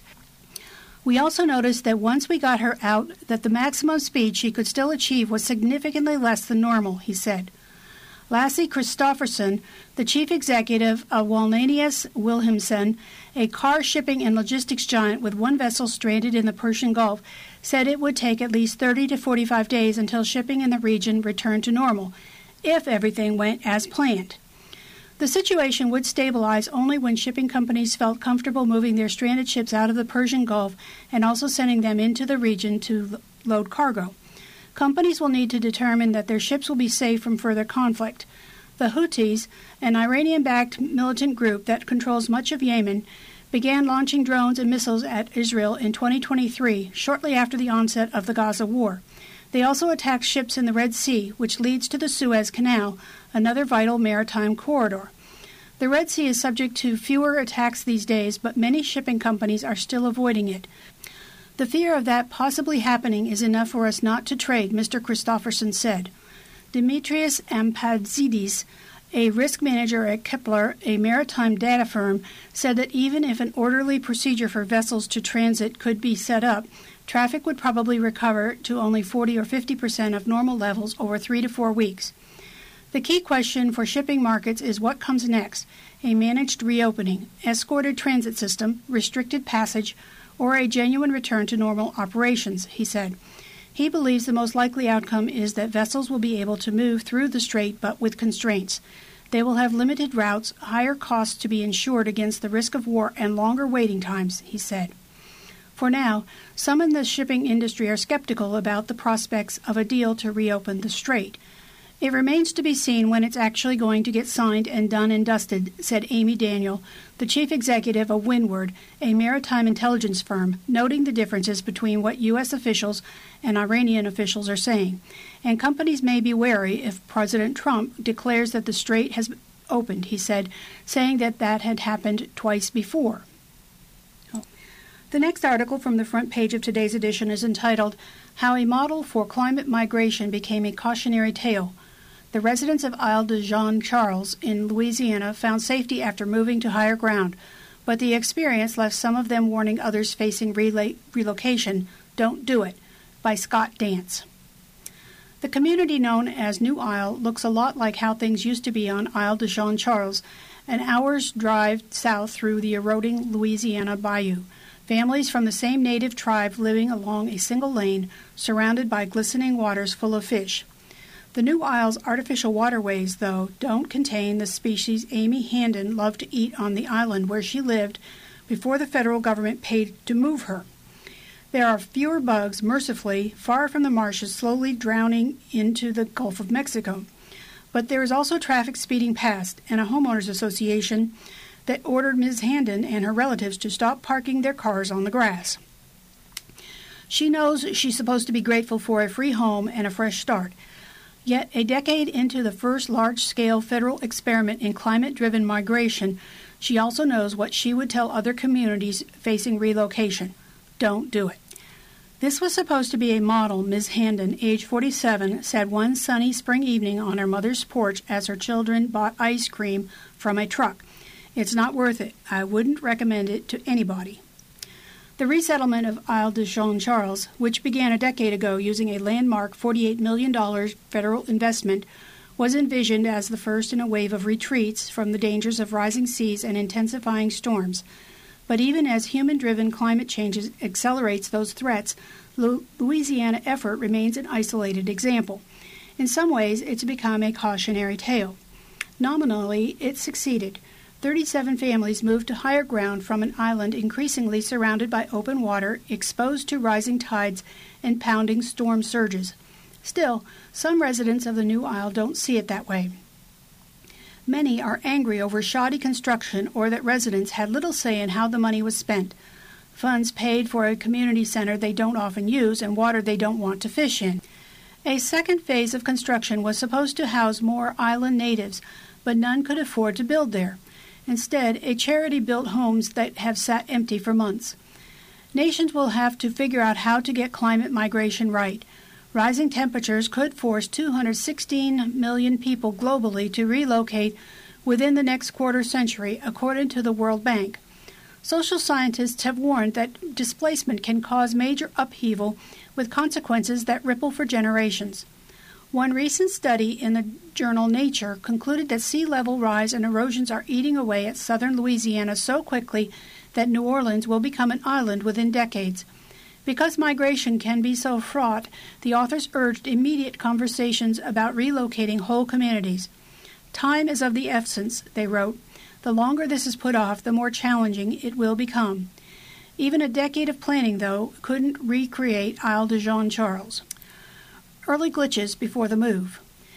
We also noticed that once we got her out, that the maximum speed she could still achieve was significantly less than normal, he said. Lasse Kristofferson, the chief executive of Wallenius Wilhelmsen, a car shipping and logistics giant with one vessel stranded in the Persian Gulf, said it would take at least thirty to forty-five days until shipping in the region returned to normal, if everything went as planned. The situation would stabilize only when shipping companies felt comfortable moving their stranded ships out of the Persian Gulf and also sending them into the region to load cargo. Companies will need to determine that their ships will be safe from further conflict. The Houthis, an Iranian-backed militant group that controls much of Yemen, began launching drones and missiles at Israel in twenty twenty-three, shortly after the onset of the Gaza war. They also attacked ships in the Red Sea, which leads to the Suez Canal, another vital maritime corridor. The Red Sea is subject to fewer attacks these days, but many shipping companies are still avoiding it. The fear of that possibly happening is enough for us not to trade, Mister Kristofferson said. Dimitrios Ampazidis, a risk manager at Kepler, a maritime data firm, said that even if an orderly procedure for vessels to transit could be set up, traffic would probably recover to only forty or fifty percent of normal levels over three to four weeks. The key question for shipping markets is what comes next, a managed reopening, escorted transit system, restricted passage, or a genuine return to normal operations, he said. He believes the most likely outcome is that vessels will be able to move through the strait but with constraints. They will have limited routes, higher costs to be insured against the risk of war, and longer waiting times, he said. For now, some in the shipping industry are skeptical about the prospects of a deal to reopen the strait. It remains to be seen when it's actually going to get signed and done and dusted, said Amy Daniel, the chief executive of Windward, a maritime intelligence firm, noting the differences between what U S officials and Iranian officials are saying. And companies may be wary if President Trump declares that the strait has opened, he said, saying that that had happened twice before. Oh. The next article from the front page of today's edition is entitled, How a Model for Climate Migration Became a Cautionary Tale. The residents of Isle de Jean Charles in Louisiana found safety after moving to higher ground, but the experience left some of them warning others facing rela- relocation, Don't do it, by Scott Dance. The community known as New Isle looks a lot like how things used to be on Isle de Jean Charles, an hour's drive south through the eroding Louisiana bayou. Families from the same native tribe living along a single lane, surrounded by glistening waters full of fish. The New Isle's artificial waterways, though, don't contain the species Amy Handon loved to eat on the island where she lived before the federal government paid to move her. There are fewer bugs, mercifully, far from the marshes slowly drowning into the Gulf of Mexico. But there is also traffic speeding past, and a homeowners association that ordered Miz Handon and her relatives to stop parking their cars on the grass. She knows she's supposed to be grateful for a free home and a fresh start. Yet, a decade into the first large-scale federal experiment in climate-driven migration, she also knows what she would tell other communities facing relocation. Don't do it. This was supposed to be a model, Miz Handon, age forty-seven, said one sunny spring evening on her mother's porch as her children bought ice cream from a truck. It's not worth it. I wouldn't recommend it to anybody. The resettlement of Isle de Jean Charles, which began a decade ago using a landmark forty-eight million dollars federal investment, was envisioned as the first in a wave of retreats from the dangers of rising seas and intensifying storms. But even as human-driven climate change accelerates those threats, the Louisiana effort remains an isolated example. In some ways, it's become a cautionary tale. Nominally, it succeeded. thirty-seven families moved to higher ground from an island increasingly surrounded by open water, exposed to rising tides and pounding storm surges. Still, some residents of the New Isle don't see it that way. Many are angry over shoddy construction or that residents had little say in how the money was spent. Funds paid for a community center they don't often use and water they don't want to fish in. A second phase of construction was supposed to house more island natives, but none could afford to build there. Instead, a charity built homes that have sat empty for months. Nations will have to figure out how to get climate migration right. Rising temperatures could force two hundred sixteen million people globally to relocate within the next quarter century, according to the World Bank. Social scientists have warned that displacement can cause major upheaval with consequences that ripple for generations. One recent study in the journal Nature concluded that sea level rise and erosions are eating away at southern Louisiana so quickly that New Orleans will become an island within decades. Because migration can be so fraught, the authors urged immediate conversations about relocating whole communities. Time is of the essence, they wrote. The longer this is put off, the more challenging it will become. Even a decade of planning, though, couldn't recreate Isle de Jean Charles. Early glitches before the move.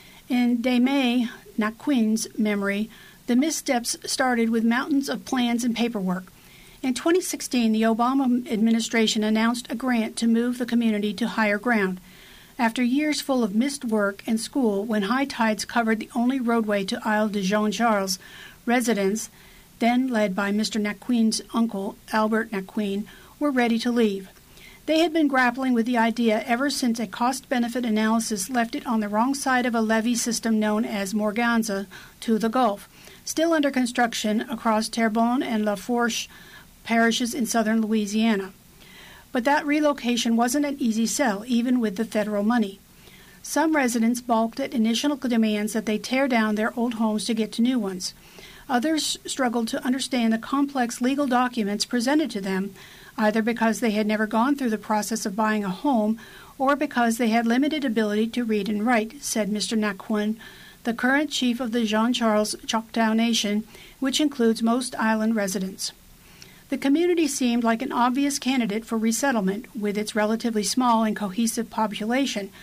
In Dame Naquin's memory, the missteps started with mountains of plans and paperwork. In twenty sixteen, the Obama administration announced a grant to move the community to higher ground. After years full of missed work and school, when high tides covered the only roadway to Isle de Jean Charles, residents, then led by Mister Naquin's uncle, Albert Naquin, were ready to leave. They had been grappling with the idea ever since a cost-benefit analysis left it on the wrong side of a levee system known as Morganza to the Gulf, still under construction across Terrebonne and La Fourche parishes in southern Louisiana. But that relocation wasn't an easy sell, even with the federal money. Some residents balked at initial demands that they tear down their old homes to get to new ones. Others struggled to understand the complex legal documents presented to them, either because they had never gone through the process of buying a home or because they had limited ability to read and write, said Mister Naquin, the current chief of the Jean Charles Choctaw Nation, which includes most island residents. The community seemed like an obvious candidate for resettlement, with its relatively small and cohesive population,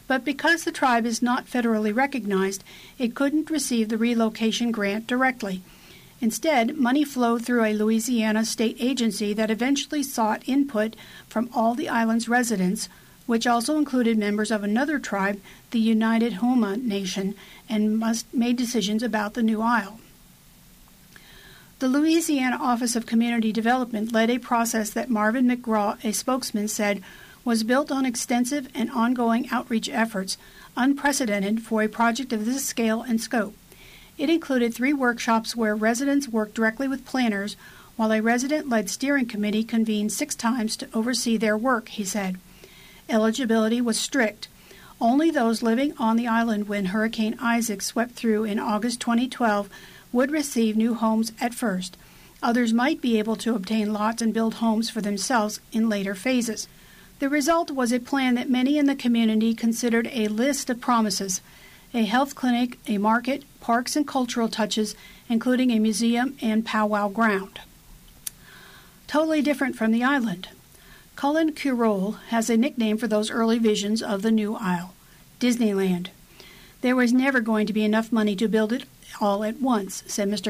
But because the tribe is not federally recognized, it couldn't receive the relocation grant directly. Instead, money flowed through a Louisiana state agency that eventually sought input from all the island's residents, which also included members of another tribe, the United Homa Nation, and must made decisions about the new isle. The Louisiana Office of Community Development led a process that Marvin McGraw, a spokesman, said was built on extensive and ongoing outreach efforts, unprecedented for a project of this scale and scope. It included three workshops where residents worked directly with planners, while a resident-led steering committee convened six times to oversee their work, he said. Eligibility was strict. Only those living on the island when Hurricane Isaac swept through in August twenty twelve would receive new homes at first. Others might be able to obtain lots and build homes for themselves in later phases. The result was a plan that many in the community considered a list of promises: a health clinic, a market, parks and cultural touches, including a museum and powwow ground. Totally different from the island. Cullen Curole has a nickname for those early visions of the new isle: Disneyland. There was never going to be enough money to build it all at once, said Mister